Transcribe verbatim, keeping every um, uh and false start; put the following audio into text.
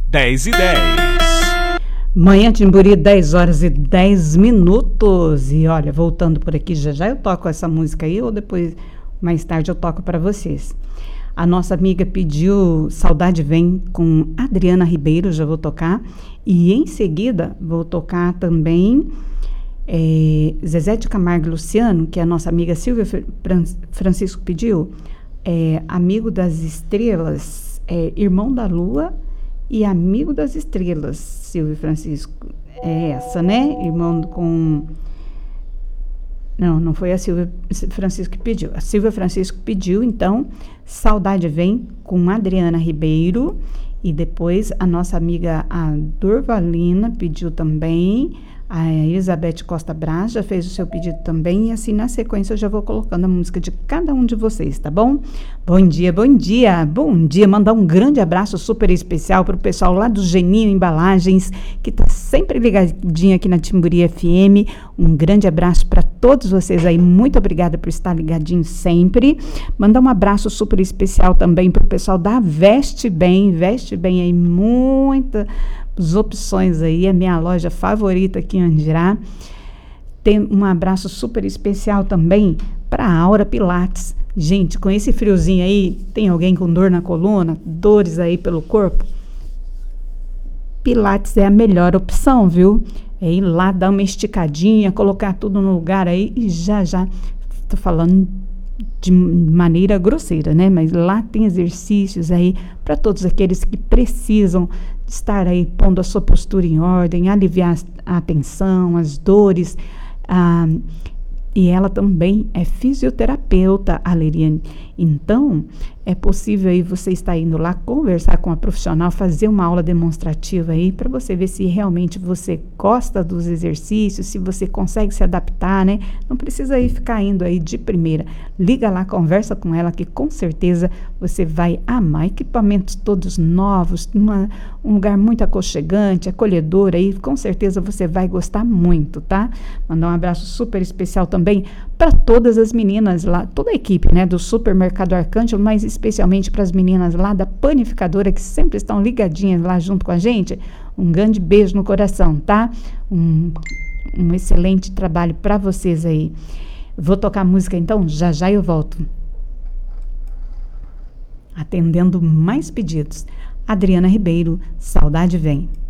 dez e dez. Manhã Timburi, dez horas e dez minutos. E olha, voltando por aqui, já já eu toco essa música aí, ou depois, mais tarde, eu toco para vocês. A nossa amiga pediu Saudade Vem com Adriana Ribeiro, já vou tocar. E em seguida, vou tocar também é, Zezé de Camargo e Luciano, que a nossa amiga Silvia Francisco pediu. É, Amigo das Estrelas, é, Irmão da Lua e Amigo das Estrelas, Silvia Francisco. É essa, né? Irmão com... Não, não foi a Silvia Francisco que pediu. A Silvia Francisco pediu, então, Saudade Vem com Adriana Ribeiro. E depois a nossa amiga a Durvalina pediu também. A Elizabeth Costa Braz já fez o seu pedido também. E assim, na sequência, eu já vou colocando a música de cada um de vocês, tá bom? Bom dia, bom dia, bom dia. Mandar um grande abraço super especial para o pessoal lá do Geninho Embalagens, que tá sempre ligadinho aqui na Timburi F M. Um grande abraço para todos vocês aí. Muito obrigada por estar ligadinho sempre. Mandar um abraço super especial também para o pessoal da Veste Bem. Veste Bem aí, muita... as opções aí, a minha loja favorita aqui em Andirá. Tem um abraço super especial também para a Aura Pilates. Gente, com esse friozinho aí, tem alguém com dor na coluna, dores aí pelo corpo? Pilates é a melhor opção, viu? É ir lá, dar uma esticadinha, colocar tudo no lugar aí e já, já, tô falando de maneira grosseira, né? Mas lá tem exercícios aí para todos aqueles que precisam estar aí pondo a sua postura em ordem, aliviar a tensão, as dores. Ah, e ela também é fisioterapeuta, a Leriane. Então, é possível aí você estar indo lá conversar com a profissional, fazer uma aula demonstrativa aí, para você ver se realmente você gosta dos exercícios, se você consegue se adaptar, né? Não precisa aí ficar indo aí de primeira. Liga lá, conversa com ela, que com certeza você vai amar. Equipamentos todos novos, uma, um lugar muito aconchegante, acolhedor aí, com certeza você vai gostar muito, tá? Mandar um abraço super especial também para todas as meninas lá, toda a equipe, né, do Supermercado Arcângelo, mas especialmente para as meninas lá da panificadora que sempre estão ligadinhas lá junto com a gente. Um grande beijo no coração, tá? Um, um excelente trabalho para vocês aí. Vou tocar música então, já já eu volto. Atendendo mais pedidos. Adriana Ribeiro, Saudade Vem.